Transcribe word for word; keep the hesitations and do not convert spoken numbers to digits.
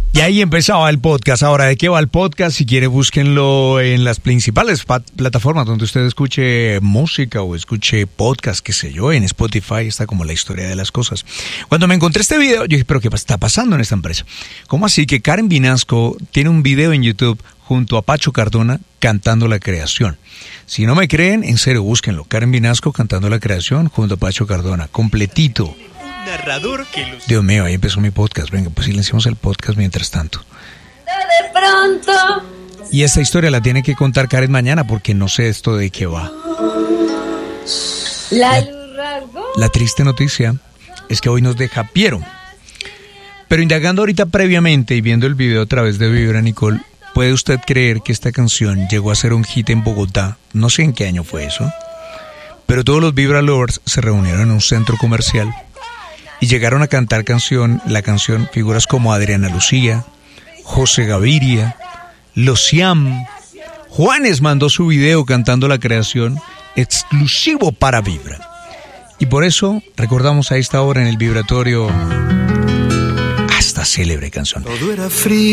Y ahí empezaba el podcast. Ahora, ¿de qué va el podcast? Si quiere, búsquenlo en las principales pat- plataformas donde usted escuche música o escuche podcast, qué sé yo. En Spotify está como la historia de las cosas. Cuando me encontré este video, yo dije, ¿pero qué está pasando en esta empresa? ¿Cómo así que Karen Vinasco tiene un video en YouTube junto a Pacho Cardona cantando La Creación? Si no me creen, en serio, búsquenlo. Karen Vinasco cantando La Creación junto a Pacho Cardona, completito. Narrador que los... Dios mío, ahí empezó mi podcast. Venga, pues silenciamos el podcast mientras tanto. De pronto. Y esta historia la tiene que contar Karen mañana porque no sé esto de qué va. La, La, la triste noticia es que hoy nos deja Piero. Pero indagando ahorita previamente y viendo el video a través de Vibra, Nicole, ¿puede usted creer que esta canción llegó a ser un hit en Bogotá? No sé en qué año fue eso. Pero todos los Vibra Lovers se reunieron en un centro comercial y llegaron a cantar canción, la canción figuras como Adriana Lucía, José Gaviria, Los Siam. Juanes mandó su video cantando La Creación, exclusivo para Vibra. Y por eso recordamos a esta hora en el vibratorio a esta célebre canción. Todo era frío.